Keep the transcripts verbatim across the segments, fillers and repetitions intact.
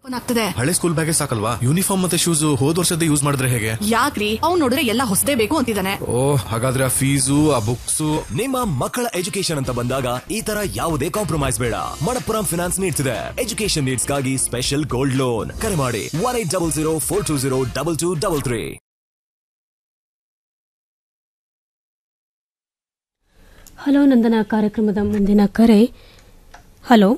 ಆಗ್ತದೆ. ಹಳೆ ಸ್ಕೂಲ್ ಬ್ಯಾಗೇ ಸಾಕಲ್ವಾ? ಯೂನಿಫಾರ್ಮ್ ಮತ್ತೆ ಶೂಸ್ ಹೋದ್ ವರ್ಷದ ಯೂಸ್ ಮಾಡಿದ್ರೆ ಹೇಗೆ? ಯಾಕ್ರಿ, ಅವ್ನು ನೋಡಿದ್ರೆ ಎಲ್ಲ ಹೊಸದೇ ಬೇಕು ಅಂತಿದ್ದಾನೆ. ಓ, ಹಾಗಾದ್ರೆ ಆ ಫೀಸು ಆ ಬುಕ್ಸ್. ನಿಮ್ಮ ಮಕ್ಕಳ ಎಜುಕೇಶನ್ ಅಂತ ಬಂದಾಗ ಈ ತರ ಯಾವುದೇ ಕಾಂಪ್ರಮೈಸ್ ಬೇಡ. ಮಣಪ್ಪುರಂ ಫಿನಾನ್ಸ್ ನೀಡ್ತಿದೆ ಎಜುಕೇಶನ್ ನೀಡ್ಸ್ ಗಾಗಿ ಸ್ಪೆಷಲ್ ಗೋಲ್ಡ್ ಲೋನ್. ಕರೆ ಮಾಡಿ one eight double zero four two zero double two double three. Hello ನಂದನ ಕಾರ್ಯಕ್ರಮದ ಮುಂದಿನ ಕರೆ. ಹಲೋ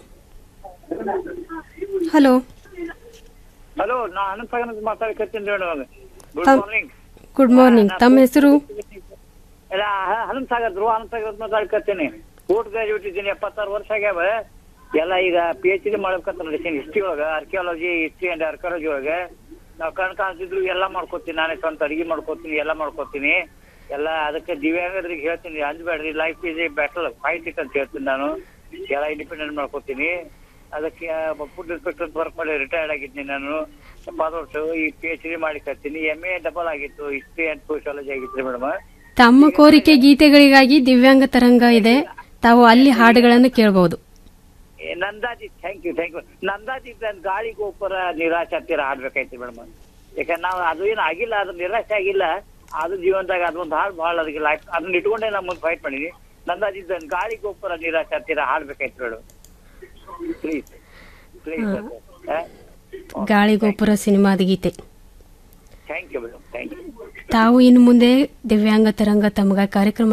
ಹಲೋ ಹಲೋ, ನಾ ಅನಂತಸಾಗರ್ ಮಾತಾಡ್ಕತ್ತೀನಿ. Good morning. Good morning. ತಮ್ಮ ಹೆಸರು? ಅನಂತಸಾಗರ್, ಧ್ರುವ ಅನಂತಸಾಗರ್ ಮಾತಾಡ್ಕತ್ತೀನಿ. ಪೋಸ್ಟ್ ಗ್ರಾಜುಯೇಟ್ ಇದ್ದೀನಿ, ಎಪ್ಪತ್ತಾರು ವರ್ಷ ಆಗ್ಯಾವ. ಎಲ್ಲ ಈಗ ಪಿ ಎಚ್ ಡಿ ಮಾಡ್ಬೇಕಂತ ನಡೀತೀನಿ ಹಿಸ್ಟ್ರಿ ಒಳಗ, ಆರ್ಕಿಯಾಲಜಿ ಹಿಸ್ಟ್ರಿ ಅಂಡ್ ಆರ್ಕಿಯಾಲಜಿ ಒಳಗೆ. ನಾವು ಕಣ್ ಕಾಣಿಸಿದ್ರು ಎಲ್ಲ ಮಾಡ್ಕೋತೀನಿ, ನಾನೇ ಸ್ವಂತ ಅಡಿಗೆ ಮಾಡ್ಕೋತೀನಿ, ಎಲ್ಲ ಮಾಡ್ಕೋತೀನಿ ಎಲ್ಲ. ಅದಕ್ಕೆ ದಿವ್ಯಾಂಗರಿಗೆ ಹೇಳ್ತೀನಿ, ಅಂಜಬೇಡ್ರಿ, life is A battle, fight it ಅಂತ ಹೇಳ್ತೀನಿ. ನಾನು ಎಲ್ಲ ಇಂಡಿಪೆಂಡೆಂಟ್ ಮಾಡ್ಕೋತೀನಿ. ಅದಕ್ಕೆ ಫುಡ್ ಇನ್ಸ್ಪೆಕ್ಟರ್ ವರ್ಕ್ ಮಾಡಿ ರಿಟೈರ್ಡ್ ಆಗಿದ್ದೀನಿ ನಾನು ಎಪ್ಪತ್ತು ವರ್ಷ. ಈ ಪಿ ಎಚ್ ಡಿ ಮಾಡಿ ಕರ್ತೀನಿ. ಎಂ ಎ ಡಬಲ್ ಆಗಿತ್ತು, ಹಿಸ್ಟ್ರಿ ಅಂಡ್ ಸೋಶಿಯಾಲಜಿ ಆಗಿತ್ತು ಮೇಡಮ್. ತಮ್ಮ ಕೋರಿಕೆ ಗೀತೆಗಳಿಗಾಗಿ ದಿವ್ಯಾಂಗ ತರಂಗ ಇದೆ, ತಾವು ಅಲ್ಲಿ ಹಾಡುಗಳನ್ನು ಕೇಳಬಹುದು. ನಂದಾಜಿ, ಥ್ಯಾಂಕ್ ಯು ಥ್ಯಾಂಕ್ ಯು. ನಂದಾಜಿ ಗಾಳಿ ಗೋಪುರ ನಿರಾಶೆ ಹತ್ತಿರ ಹಾಡ್ಬೇಕಾಯ್ತು ಮೇಡಮ್. ಯಾಕಂದ್ರೆ ನಾವು ಅದು ಏನು ಆಗಿಲ್ಲ, ಅದು ನಿರಾಶೆ ಆಗಿಲ್ಲ. ಅದು ಜೀವನದಾಗ ಅದೊಂದು ಹಾಡು ಭಾಳ ಅದಕ್ಕೆ ಲೈಫ್ ಅದನ್ನ ಇಟ್ಕೊಂಡೇ ನಾನು ಮುಂದೆ ಫೈಟ್ ಮಾಡೀನಿ. ನಂದಾಜಿ ಗಾಳಿ ಗೋಪುರ ನಿರಾಶೆ ಹತ್ತಿರ ಹಾಡ್ಬೇಕಾಯ್ತು ಮೇಡಮ್. Please please. ಗಾಳಿ ಗೋಪುರ ಸಿನಿಮಾದ ಗೀತೆ. Thank you madam, thank you. ತಾವು ಇನ್ನು ಮುಂದೆ ದಿವ್ಯಾಂಗ ತರಂಗ ತಮಗ ಕಾರ್ಯಕ್ರಮ